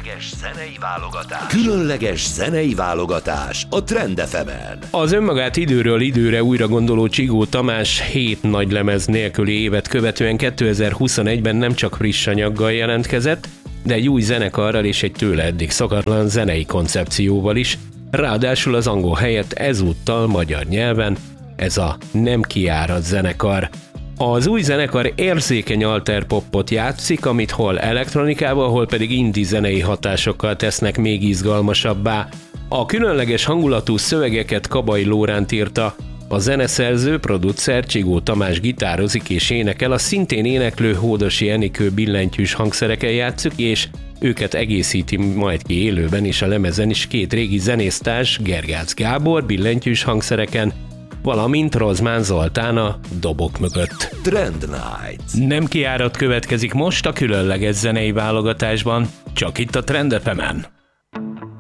Különleges zenei válogatás a Trend FM-en. Az önmagát időről időre újra gondoló Csigó Tamás 7 nagy lemez nélküli évet követően 2021-ben nem csak friss anyaggal jelentkezett, de egy új zenekarral és egy tőle eddig szokatlan zenei koncepcióval is, ráadásul az angol helyett ezúttal magyar nyelven, ez a Nem kiárat zenekar. Az új zenekar érzékeny alterpopot játszik, amit hol elektronikával, hol pedig indie zenei hatásokkal tesznek még izgalmasabbá. A különleges hangulatú szövegeket Kabai Lóránt írta, a zeneszerző, producer Csigó Tamás gitározik és énekel, a szintén éneklő Hódosi Enikő billentyűs hangszereken játszik, és őket egészíti majd ki élőben és a lemezen is 2 régi zenésztárs, Gergác Gábor billentyűs hangszereken, valamint Rozmán Zoltán a dobok mögött. Trend Night. Nem kiárat következik most a különleges zenei válogatásban, csak itt a Trend FM-en.